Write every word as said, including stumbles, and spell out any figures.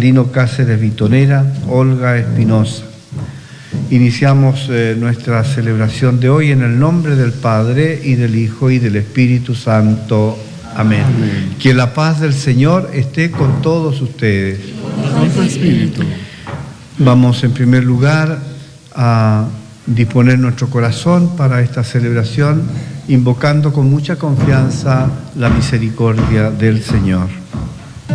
Marcelino Cáceres Vitonera, Olga Espinosa. Iniciamos eh, nuestra celebración de hoy en el nombre del Padre, y del Hijo, y del Espíritu Santo. Amén. Amén. Que la paz del Señor esté con todos ustedes. Con tu espíritu. Vamos en primer lugar a disponer nuestro corazón para esta celebración, invocando con mucha confianza la misericordia del Señor.